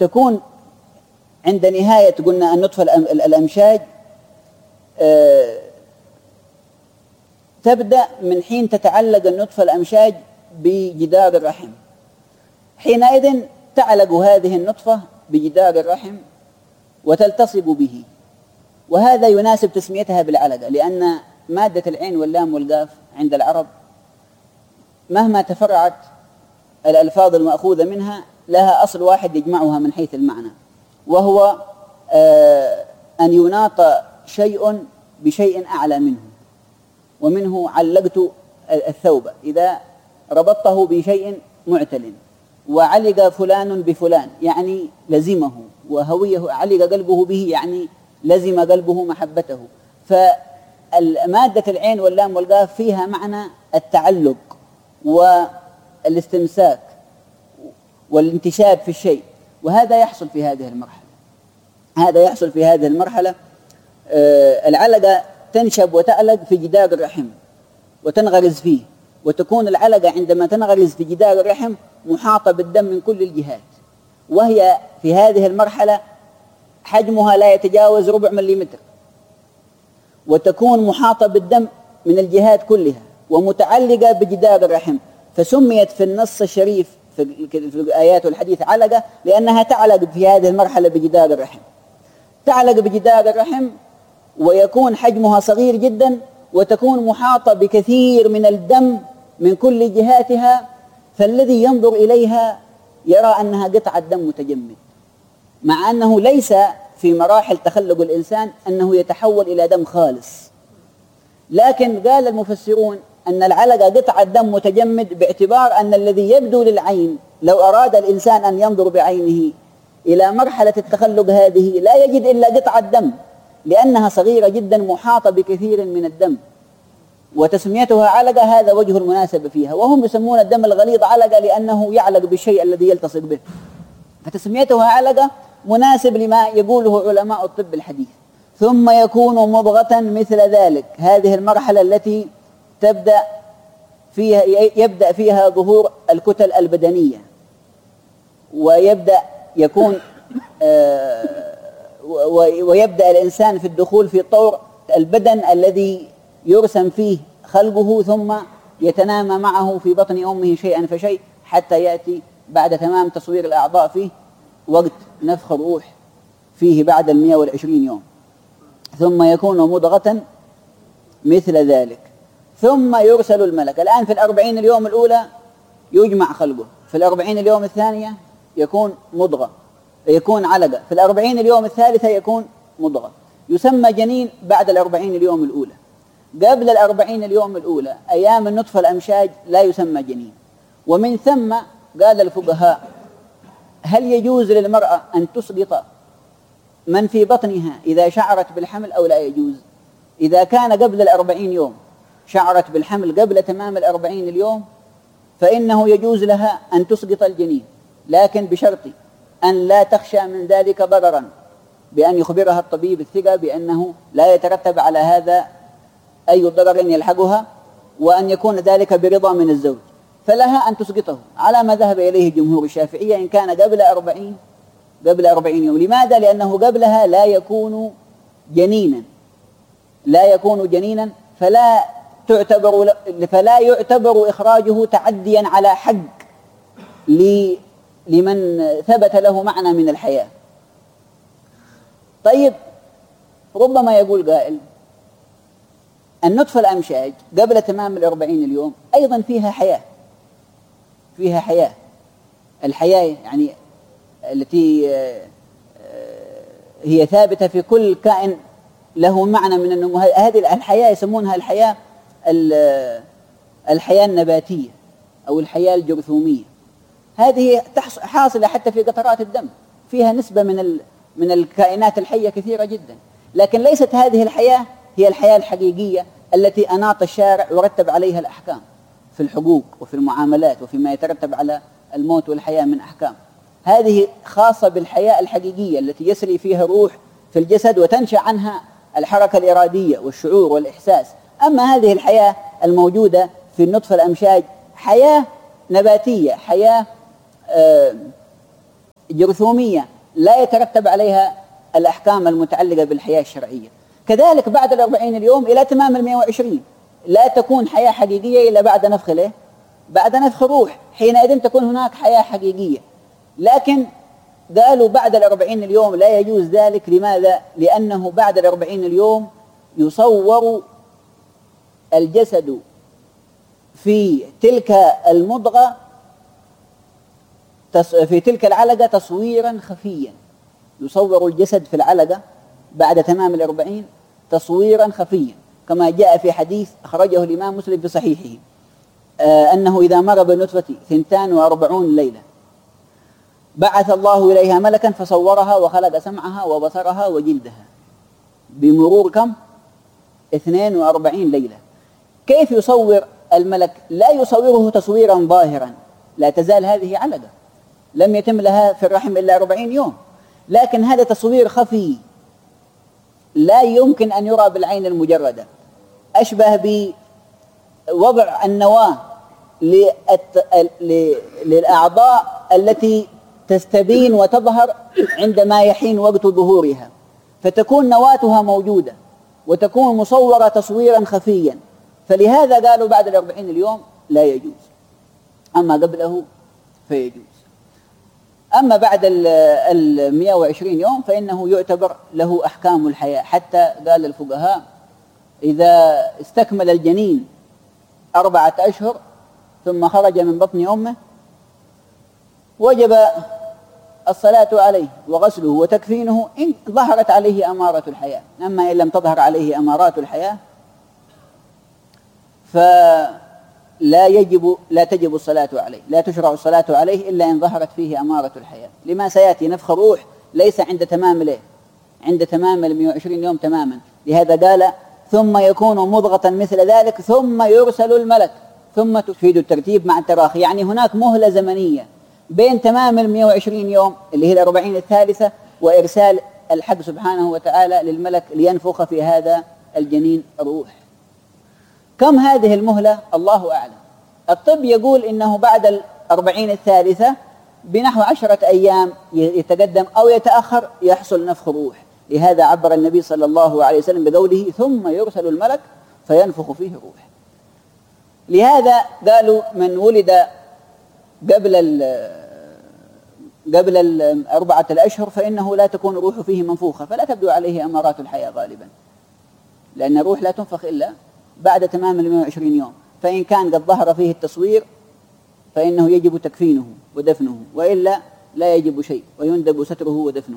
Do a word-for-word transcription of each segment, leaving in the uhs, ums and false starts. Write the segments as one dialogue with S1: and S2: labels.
S1: تكون عند نهاية قلنا النطفة الأمشاج تبدأ من حين تتعلق النطفة الأمشاج بجدار الرحم. حينئذ تعلق هذه النطفة بجدار الرحم وتلتصق به، وهذا يناسب تسميتها بالعلقة، لأن مادة العين واللام والقاف عند العرب مهما تفرعت الألفاظ المأخوذة منها لها أصل واحد يجمعها من حيث المعنى، وهو أن يناط شيء بشيء أعلى منه. ومنه علقت الثوب، إذا ربطته بشيء معتل. وعلق فلان بفلان يعني لزمه، وهويه علق قلبه به يعني لزم قلبه محبته. فمادة العين واللام والقاف فيها معنى التعلق والاستمساك والانتشاب في الشيء، وهذا يحصل في هذه المرحلة. هذا يحصل في هذه المرحلة. آه العلقة تنشب وتعلق في جدار الرحم وتنغرز فيه، وتكون العلقة عندما تنغرز في جدار الرحم محاطة بالدم من كل الجهات، وهي في هذه المرحلة حجمها لا يتجاوز ربع مليمتر، وتكون محاطة بالدم من الجهات كلها ومتعلقة بجدار الرحم. فسميت في النص الشريف في الآيات والحديث علقة لأنها تعلق في هذه المرحلة بجدار الرحم. تعلق بجدار الرحم ويكون حجمها صغير جدا، وتكون محاطة بكثير من الدم من كل جهاتها، فالذي ينظر إليها يرى أنها قطعة دم متجمد، مع أنه ليس في مراحل تخلق الإنسان أنه يتحول إلى دم خالص. لكن قال المفسرون أن العلقة قطعة دم متجمد باعتبار أن الذي يبدو للعين لو أراد الإنسان أن ينظر بعينه إلى مرحلة التخلق هذه لا يجد إلا قطعة دم، لأنها صغيرة جدا محاطة بكثير من الدم. وتسميتها علقة هذا وجه المناسبة فيها. وهم يسمون الدم الغليظ علقة لأنه يعلق بالشيء الذي يلتصق به، فتسميتها علقة مناسب لما يقوله علماء الطب الحديث. ثم يكون مضغة مثل ذلك، هذه المرحلة التي تبدأ فيها يبدأ فيها ظهور الكتل البدنية، ويبدأ يكون آه ويبدأ الإنسان في الدخول في طور البدن الذي يرسم فيه خلقه، ثم يتنامى معه في بطن أمه شيئا فشيء حتى يأتي بعد تمام تصوير الأعضاء فيه وقت نفخ الروح فيه بعد المئة والعشرين يوم. ثم يكون مضغة مثل ذلك، ثم يرسل الملك. الآن في الأربعين اليوم الأولى يجمع خلقه، في الأربعين اليوم الثانية يكون مضغة يكون علقة، في الأربعين اليوم الثالثة يكون مضغة. يسمى جنين بعد الأربعين اليوم الأولى. قبل الأربعين اليوم الأولى أيام النطفة الأمشاج لا يسمى جنين. ومن ثم قال الفقهاء: هل يجوز للمرأة أن تسقط من في بطنها إذا شعرت بالحمل أو لا يجوز؟ إذا كان قبل الأربعين يوم شعرت بالحمل قبل تمام الأربعين اليوم فإنه يجوز لها أن تسقط الجنين، لكن بشرط أن لا تخشى من ذلك ضررا، بأن يخبرها الطبيب الثقة بأنه لا يترتب على هذا أي ضرر يلحقها، وأن يكون ذلك برضا من الزوج، فلها أن تسقطه على ما ذهب إليه جمهور الشافعية إن كان قبل أربعين قبل أربعين يوم. لماذا؟ لأنه قبلها لا يكون جنينا لا يكون جنينا فلا تعتبر فلا يعتبر إخراجه تعديا على حق لمن ثبت له معنى من الحياة. طيب، ربما يقول قائل: النطفة الأمشاج قبل تمام الأربعين اليوم أيضا فيها حياة فيها حياة الحياة يعني التي هي ثابتة في كل كائن له معنى من النمو. هذه الحياة يسمونها الحياة الحياة النباتية أو الحياة الجرثومية. هذه حاصلة حتى في قطرات الدم، فيها نسبة من من الكائنات الحية كثيرة جدا، لكن ليست هذه الحياة هي الحياة الحقيقية التي أناط الشارع ورتب عليها الأحكام في الحقوق وفي المعاملات وفيما يترتب على الموت والحياة من أحكام. هذه خاصة بالحياة الحقيقية التي يسري فيها الروح في الجسد وتنشأ عنها الحركة الإرادية والشعور والإحساس. أما هذه الحياة الموجودة في النطفة الأمشاج حياة نباتية، حياة آه جرثومية لا يترتب عليها الأحكام المتعلقة بالحياة الشرعية. كذلك بعد الأربعين اليوم إلى تمام المئة وعشرين لا تكون حياة حقيقية إلا بعد نفخ له بعد نفخ الروح، حينئذ تكون هناك حياة حقيقية. لكن قالوا بعد الأربعين اليوم لا يجوز ذلك. لماذا؟ لأنه بعد الأربعين اليوم يصور الجسد في تلك المضغة في تلك العلقة تصويرا خفيا. يصور الجسد في العلقة بعد تمام الأربعين تصويرا خفيا، كما جاء في حديث أخرجه الإمام مسلم في صحيحه آه أنه إذا مر بالنطفة ثنتان وأربعون ليلة بعث الله إليها ملكا فصورها وخلق سمعها وبصرها وجلدها بمرور كم؟ اثنين وأربعين ليلة. كيف يصور الملك؟ لا يصوره تصويرا ظاهرا، لا تزال هذه علقة لم يتم لها في الرحم إلا أربعين يوم، لكن هذا تصوير خفي لا يمكن أن يرى بالعين المجردة، أشبه بوضع النواة للأعضاء التي تستبين وتظهر عندما يحين وقت ظهورها، فتكون نواتها موجودة وتكون مصورة تصويرا خفيا. فلهذا قالوا بعد الأربعين اليوم لا يجوز، أما قبله فيجوز. أما بعد المئة وعشرين يوم فإنه يعتبر له أحكام الحياة. حتى قال الفقهاء إذا استكمل الجنين أربعة أشهر ثم خرج من بطن أمه وجب الصلاة عليه وغسله وتكفينه إن ظهرت عليه أمارة الحياة. أما إن لم تظهر عليه أمارات الحياة فلا يجب لا تجب الصلاة عليه، لا تشرع الصلاة عليه إلا إن ظهرت فيه أمارة الحياة. لما سيأتي نفخ الروح ليس عند تمام له، عند تمام المئة وعشرين يوم تماما. لهذا قال ثم يكون مضغة مثل ذلك ثم يرسل الملك، ثم تفيد الترتيب مع التراخي، يعني هناك مهلة زمنية بين تمام المئة وعشرين يوم اللي هي الأربعين الثالثة وإرسال الحق سبحانه وتعالى للملك لينفخ في هذا الجنين الروح. كم هذه المهلة؟ الله أعلم. الطب يقول إنه بعد الأربعين الثالثة بنحو عشرة أيام يتقدم أو يتأخر يحصل نفخ الروح. لهذا عبر النبي صلى الله عليه وسلم بقوله ثم يرسل الملك فينفخ فيه الروح. لهذا قالوا من ولد قبل قبل الأربعة الأشهر فإنه لا تكون الروح فيه منفوخة، فلا تبدو عليه أمارات الحياة غالبا، لأن الروح لا تنفخ إلا بعد تمام المئة وعشرين يوم. فإن كان قد ظهر فيه التصوير فإنه يجب تكفينه ودفنه، وإلا لا يجب شيء ويندب ستره ودفنه.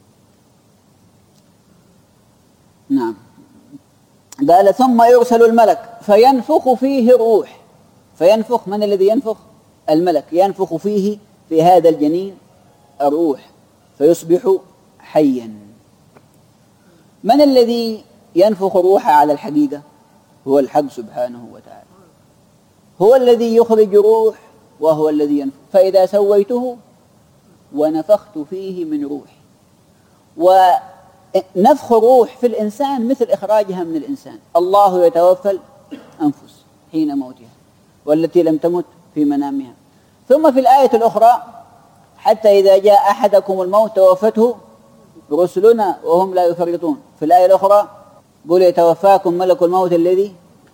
S1: نعم. قال ثم يرسل الملك فينفخ فيه الروح. فينفخ، من الذي ينفخ؟ الملك ينفخ فيه في هذا الجنين الروح فيصبح حيا. من الذي ينفخ الروح على الحقيقة؟ هو الحق سبحانه وتعالى، هو الذي يخرج روح وهو الذي ينفخ. فإذا سويته ونفخت فيه من روحي. ونفخ الروح في الإنسان مثل إخراجها من الإنسان. الله يتوفى الأنفس حين موتها والتي لم تمت في منامها. ثم في الآية الأخرى حتى إذا جاء أحدكم الموت توفته رسلنا وهم لا يفرطون. في الآية الأخرى قل يتوفاكم ملك الموت الذي.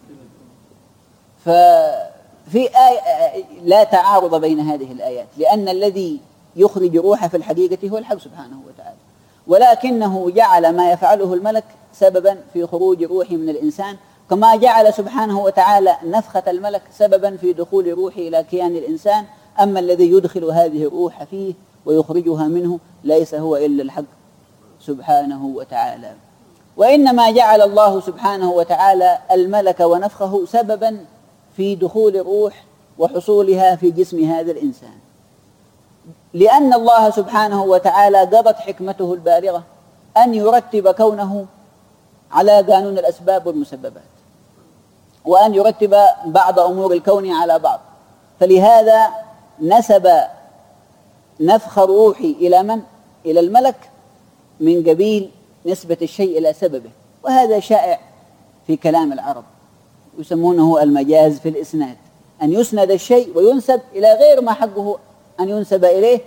S1: ففي آية لا تعارض بين هذه الآيات، لأن الذي يخرج روحه في الحقيقة هو الحق سبحانه وتعالى، ولكنه جعل ما يفعله الملك سببا في خروج روح من الإنسان، كما جعل سبحانه وتعالى نفخة الملك سببا في دخول روحه إلى كيان الإنسان. أما الذي يدخل هذه الروح فيه ويخرجها منه ليس هو إلا الحق سبحانه وتعالى. وإنما جعل الله سبحانه وتعالى الملك ونفخه سببا في دخول الروح وحصولها في جسم هذا الإنسان، لأن الله سبحانه وتعالى قضت حكمته البالغة أن يرتب كونه على قانون الأسباب والمسببات، وأن يرتب بعض أمور الكون على بعض. فلهذا نسب نفخ الروح إلى من؟ إلى الملك، من قبيل نسبة الشيء إلى سببه. وهذا شائع في كلام العرب، يسمونه المجاز في الإسناد، أن يسند الشيء وينسب إلى غير ما حقه أن ينسب إليه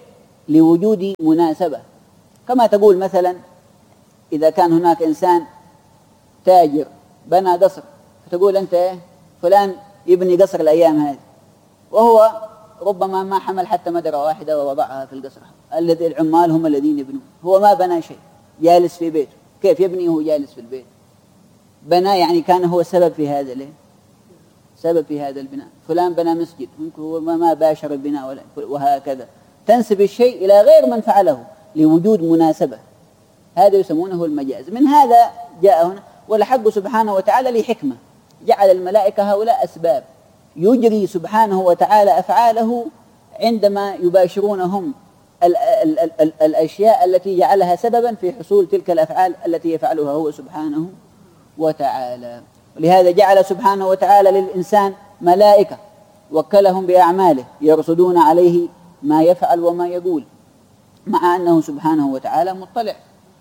S1: لوجود مناسبة. كما تقول مثلا إذا كان هناك إنسان تاجر بنى قصر، فتقول أنت إيه فلان يبني قصر الأيام هذه، وهو ربما ما حمل حتى مدرة واحدة ووضعها في القصر، الذي العمال هم الذين يبنون، هو ما بنى شيء، جالس في بيته. كيف يبني وهو جالس في البيت؟ بنى يعني كان هو السبب في هذا ليه؟ سبب في هذا البناء. فلان بنى مسجد، هو ما باشر البناء ولا، وهكذا تنسب الشيء إلى غير من فعله لوجود مناسبة، هذا يسمونه المجاز. من هذا جاء هنا. والحق سبحانه وتعالى لحكمة جعل الملائكة هؤلاء أسباب، يجري سبحانه وتعالى أفعاله عندما يباشرونهم ال ال ال ال الأشياء التي جعلها سببا في حصول تلك الأفعال التي يفعلها هو سبحانه وتعالى. ولهذا جعل سبحانه وتعالى للإنسان ملائكة وكلهم بأعماله يرصدون عليه ما يفعل وما يقول، مع أنه سبحانه وتعالى مطلع.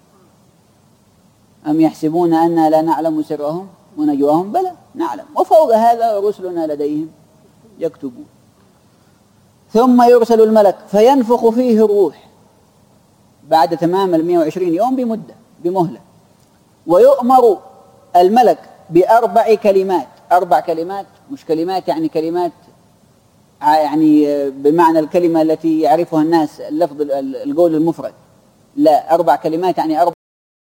S1: أم يحسبون أننا لا نعلم سرهم ونجواهم؟ بلى نعلم، وفوق هذا رسلنا لديهم يكتبون. ثم يرسل الملك فينفخ فيه الروح بعد تمام المئة وعشرين يوم بمدة بمهلة، ويؤمر الملك بأربع كلمات. أربع كلمات مش كلمات يعني كلمات يعني بمعنى الكلمة التي يعرفها الناس، اللفظ القول المفرد، لا، أربع كلمات يعني أربع